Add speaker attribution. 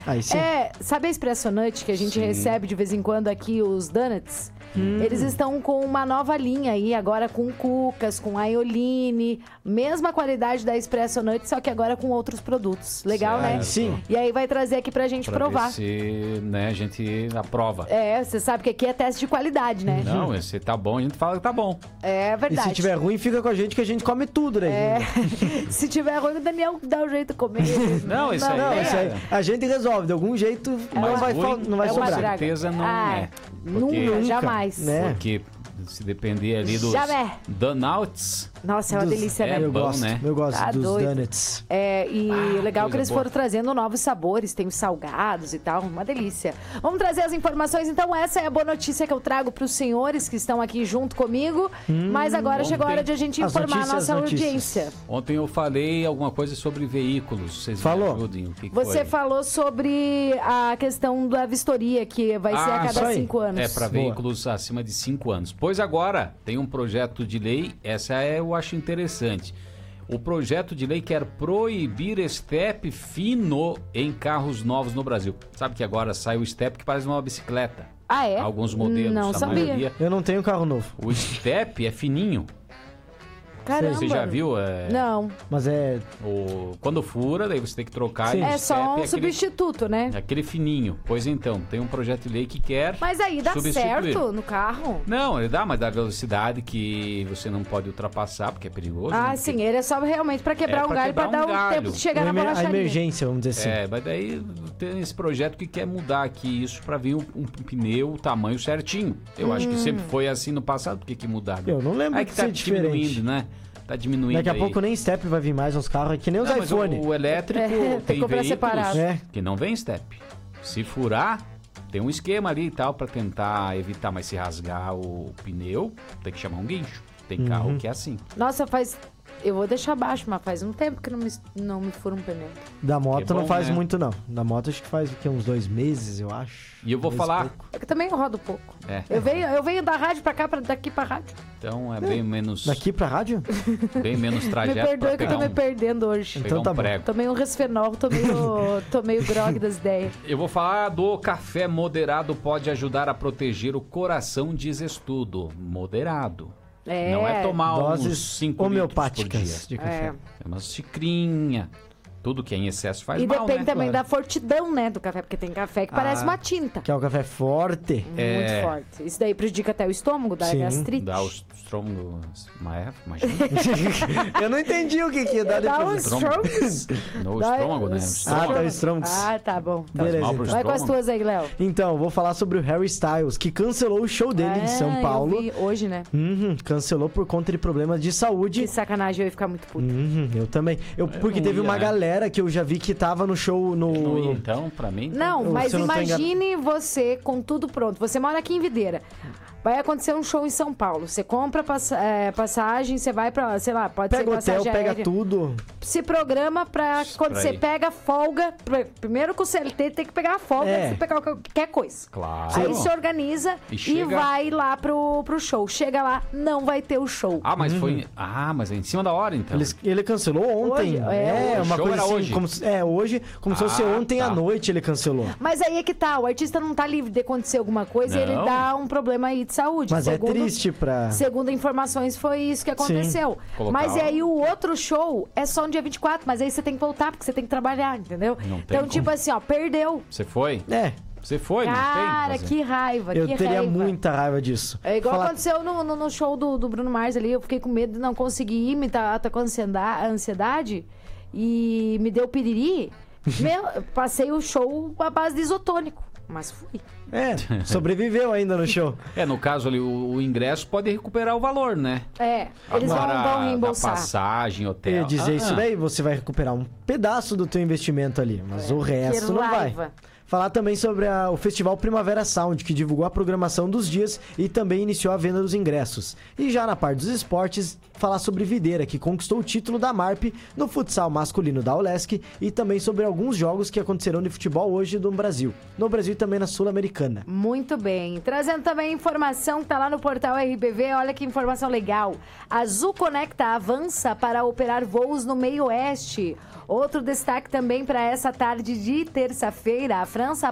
Speaker 1: Aí sim.
Speaker 2: Sabe a Expresso Nut que a gente recebe de vez em quando aqui, os donuts? Eles estão com uma nova linha aí, agora com cucas, com aioline, mesma qualidade da Expresso Nut, só que agora com outros produtos. Legal,
Speaker 3: Certo.
Speaker 2: né?
Speaker 1: Sim.
Speaker 2: E aí vai trazer aqui pra gente provar.
Speaker 3: Ver se, né, a gente aprova.
Speaker 2: Você sabe que aqui é teste de qualidade, né?
Speaker 3: Não, se tá bom, a gente fala que tá bom.
Speaker 2: É
Speaker 1: E
Speaker 2: verdade.
Speaker 1: se tiver ruim, fica com a gente que a gente come tudo, né?
Speaker 2: Se tiver ruim, o Daniel dá um jeito de comer.
Speaker 3: Não, isso aí
Speaker 1: Não, isso aí a gente resolve. De algum jeito não vai
Speaker 2: é uma
Speaker 1: sobrar.
Speaker 2: draga.
Speaker 3: certeza não é.
Speaker 2: Nunca, jamais.
Speaker 1: né?
Speaker 3: Porque se depender ali dos
Speaker 2: Jamais.
Speaker 3: donauts,
Speaker 2: Nossa, é uma delícia, né?
Speaker 1: Eu
Speaker 3: bom,
Speaker 1: gosto,
Speaker 3: né?
Speaker 1: eu gosto
Speaker 2: Tá
Speaker 1: dos
Speaker 2: doido.
Speaker 1: donuts.
Speaker 2: E o legal é que
Speaker 3: coisa
Speaker 2: eles
Speaker 3: boa.
Speaker 2: foram trazendo novos sabores, tem os salgados e tal, uma delícia. Vamos trazer as informações, então essa é a boa notícia que eu trago para os senhores que estão aqui junto comigo, mas agora chegou a hora de a gente
Speaker 1: As
Speaker 2: informar a
Speaker 1: notícias,
Speaker 2: nossa
Speaker 1: notícias.
Speaker 2: audiência.
Speaker 3: Ontem eu falei alguma coisa sobre veículos. Vocês
Speaker 1: Falou.
Speaker 3: me ajudem. O que
Speaker 2: Você
Speaker 3: foi?
Speaker 2: falou sobre a questão da vistoria, que vai ser a
Speaker 1: isso
Speaker 2: cada
Speaker 1: aí.
Speaker 2: 5 anos.
Speaker 3: É para
Speaker 1: Boa.
Speaker 3: veículos acima de 5 anos. Pois agora tem um projeto de lei, essa eu acho interessante. O projeto de lei quer proibir step fino em carros novos no Brasil. Sabe que agora sai o step que parece uma bicicleta.
Speaker 2: Ah, é?
Speaker 3: Alguns modelos,
Speaker 2: Não
Speaker 3: a
Speaker 2: sabia.
Speaker 3: maioria.
Speaker 1: Eu não tenho carro novo,
Speaker 3: O step é fininho.
Speaker 2: Caramba.
Speaker 3: Você já viu?
Speaker 2: Não,
Speaker 1: mas
Speaker 3: Quando fura, daí você tem que trocar.
Speaker 1: Sim.
Speaker 3: e o
Speaker 2: é
Speaker 3: step
Speaker 2: só um
Speaker 3: aquele-
Speaker 2: substituto, né?
Speaker 3: Aquele fininho. Pois então, tem um projeto de lei que quer
Speaker 2: Mas aí dá
Speaker 3: substituir.
Speaker 2: certo no carro?
Speaker 3: Não, ele dá, mas dá velocidade que você não pode ultrapassar, porque é perigoso.
Speaker 2: Ah,
Speaker 3: né?
Speaker 2: sim, ele é só realmente pra quebrar
Speaker 3: É,
Speaker 2: um
Speaker 3: pra
Speaker 2: galho, pra
Speaker 3: quebrar
Speaker 2: dar
Speaker 3: um
Speaker 2: o
Speaker 3: galho.
Speaker 2: tempo de chegar na
Speaker 1: a
Speaker 2: borracharia.
Speaker 1: emergência, vamos dizer assim.
Speaker 3: É, mas daí tem esse projeto que quer mudar aqui isso pra vir um pneu, o tamanho certinho. Eu acho que sempre foi assim no passado, por que mudar?
Speaker 1: Eu não lembro
Speaker 3: É
Speaker 1: de
Speaker 3: que tá
Speaker 1: ser diferente.
Speaker 3: diminuindo, né? Tá diminuindo
Speaker 1: Daqui a
Speaker 3: aí.
Speaker 1: pouco nem step vai vir mais nos carros, é que nem os
Speaker 3: Não, mas
Speaker 1: iPhone.
Speaker 3: o elétrico
Speaker 2: Tem que
Speaker 3: tem
Speaker 2: comprar
Speaker 3: veículos
Speaker 2: separado.
Speaker 1: É.
Speaker 3: que não vem step. Se furar, tem um esquema ali e tal pra tentar evitar, mas se rasgar o pneu, tem que chamar um guincho. Tem carro que é assim.
Speaker 2: Nossa, eu vou deixar baixo, mas faz um tempo que não me fura um pneu.
Speaker 1: Da moto
Speaker 3: Que bom,
Speaker 1: não faz
Speaker 3: né?
Speaker 1: muito, não. Da moto acho que faz o quê? Uns 2 meses, eu acho.
Speaker 3: E eu vou
Speaker 1: 2 e
Speaker 3: falar,
Speaker 1: pouco.
Speaker 2: Eu também rodo pouco.
Speaker 3: é,
Speaker 2: Eu venho da rádio pra cá, daqui pra rádio.
Speaker 3: então é bem menos,
Speaker 1: Daqui pra rádio?
Speaker 3: bem menos
Speaker 2: Me
Speaker 3: trajeto
Speaker 2: perdoe
Speaker 3: pra
Speaker 2: que eu
Speaker 3: pegar
Speaker 2: tô me
Speaker 3: um,
Speaker 2: perdendo hoje.
Speaker 3: pegar
Speaker 1: Então
Speaker 3: um
Speaker 1: tá bom.
Speaker 3: prego.
Speaker 2: Tomei um resfenol, tô meio grog das ideias.
Speaker 3: Eu vou falar do café moderado pode ajudar a proteger o coração, diz estudo. Moderado.
Speaker 2: É.
Speaker 3: Não é tomar uns
Speaker 1: Doses
Speaker 3: 5 litros por dia.
Speaker 1: homeopáticas de café.
Speaker 3: É uma xicrinha. Tudo que é em excesso faz
Speaker 2: E
Speaker 3: mal,
Speaker 2: depende
Speaker 3: né?
Speaker 2: também
Speaker 1: Claro.
Speaker 2: da fortidão, né, do café, porque tem café que parece uma tinta.
Speaker 1: Que é o café forte.
Speaker 2: Muito forte. Isso daí prejudica até o estômago, dá
Speaker 1: Sim.
Speaker 2: gastrite.
Speaker 3: Dá o estômago... Imagina.
Speaker 1: Eu não entendi o que dá
Speaker 2: Dá
Speaker 1: depois.
Speaker 2: uns strokes.
Speaker 3: No
Speaker 2: Dá
Speaker 3: estômago, né? O
Speaker 2: os-
Speaker 1: Ah,
Speaker 3: estômago.
Speaker 1: tá, Strongos.
Speaker 2: Ah, tá bom.
Speaker 1: Beleza,
Speaker 3: mal pro
Speaker 1: então.
Speaker 2: Vai com as tuas aí, Léo.
Speaker 1: Então, vou falar sobre o Harry Styles, que cancelou o show dele em São
Speaker 2: eu
Speaker 1: Paulo.
Speaker 2: vi hoje, né?
Speaker 1: Cancelou por conta de problemas de saúde.
Speaker 2: Que sacanagem, eu ia ficar muito puta.
Speaker 1: Eu também. Porque
Speaker 3: não
Speaker 1: teve
Speaker 3: ia,
Speaker 1: uma
Speaker 3: né?
Speaker 1: galera que eu já vi que tava no show no.
Speaker 3: Não ia, então, pra mim...
Speaker 2: Não,
Speaker 1: Eu-
Speaker 2: mas
Speaker 1: se eu não tô
Speaker 2: imagine você com tudo pronto. Você mora aqui em Videira. Vai acontecer um show em São Paulo. Você compra passagem, você vai pra, sei lá, pode
Speaker 1: Pega
Speaker 2: ser
Speaker 1: o hotel,
Speaker 2: passagem
Speaker 1: pega
Speaker 2: aérea.
Speaker 1: tudo.
Speaker 2: Se programa pra quando
Speaker 3: Pra
Speaker 2: você
Speaker 3: ir.
Speaker 2: pega folga. Primeiro com o CLT tem que pegar a folga
Speaker 1: É.
Speaker 2: antes de pegar qualquer coisa.
Speaker 3: Claro.
Speaker 2: Aí se organiza
Speaker 3: E
Speaker 2: e,
Speaker 3: chega-
Speaker 2: vai lá pro show. Chega lá, não vai ter o show.
Speaker 3: Ah, mas foi... Ah, mas é em cima da hora, então.
Speaker 1: Ele cancelou ontem.
Speaker 2: Hoje? É,
Speaker 3: o
Speaker 1: uma
Speaker 3: show
Speaker 1: coisa
Speaker 3: era
Speaker 1: assim.
Speaker 3: hoje?
Speaker 1: Hoje, como se fosse
Speaker 3: Ah,
Speaker 1: ontem
Speaker 3: tá.
Speaker 1: à noite ele cancelou.
Speaker 2: Mas aí é que tá, o artista não tá livre de acontecer alguma coisa e ele
Speaker 3: Não.
Speaker 2: dá um problema aí de saúde.
Speaker 1: Mas é triste pra.
Speaker 2: Segundo informações, foi isso que aconteceu.
Speaker 3: Colocar
Speaker 2: Mas e aí o outro show é só no dia 24, mas aí você tem que voltar, porque você tem que trabalhar, entendeu?
Speaker 3: Não tem
Speaker 2: Então,
Speaker 3: como.
Speaker 2: tipo assim, ó, perdeu.
Speaker 3: Você foi?
Speaker 1: É,
Speaker 3: Você foi?
Speaker 2: Cara,
Speaker 3: não tem? Fazer.
Speaker 2: que raiva,
Speaker 1: eu
Speaker 2: que
Speaker 1: teria
Speaker 2: raiva.
Speaker 1: muita raiva disso.
Speaker 2: É igual
Speaker 1: Falar-
Speaker 2: aconteceu no show do Bruno Mars ali, eu fiquei com medo de não conseguir ir, me tá com ansiedade e me deu piriri. Passei o show à base de isotônico, mas fui.
Speaker 1: É, sobreviveu ainda no show.
Speaker 3: É, no caso ali, o ingresso pode recuperar o valor, né?
Speaker 2: É, eles
Speaker 3: Agora,
Speaker 2: vão reembolsar.
Speaker 3: da passagem,
Speaker 1: Eu
Speaker 3: hotel.
Speaker 1: ia dizer isso daí, você vai recuperar um pedaço do teu investimento ali, mas o resto
Speaker 2: Que
Speaker 1: não vai.
Speaker 2: raiva.
Speaker 1: Falar também sobre o Festival Primavera Sound, que divulgou a programação dos dias e também iniciou a venda dos ingressos. E já na parte dos esportes, falar sobre Videira, que conquistou o título da MARP no futsal masculino da Olesc e também sobre alguns jogos que acontecerão de futebol hoje no Brasil e também na Sul-Americana.
Speaker 2: Muito bem. Trazendo também informação que está lá no portal RBV, olha que informação legal. A Azul Conecta avança para operar voos no meio oeste. Outro destaque também para essa tarde de terça-feira, a França